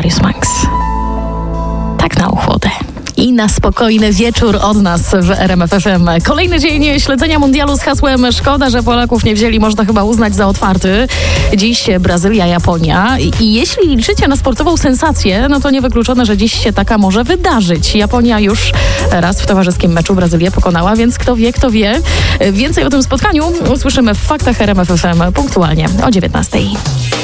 Darius Max. Tak na ochłodę. I na spokojny wieczór od nas w RMF FM. Kolejny dzień śledzenia mundialu z hasłem szkoda, że Polaków nie wzięli, można chyba uznać za otwarty. Dziś Brazylia, Japonia. I jeśli liczycie na sportową sensację, no to niewykluczone, że dziś się taka może wydarzyć. Japonia już raz w towarzyskim meczu Brazylię pokonała, więc kto wie. Więcej o tym spotkaniu usłyszymy w Faktach RMF FM punktualnie o 19:00.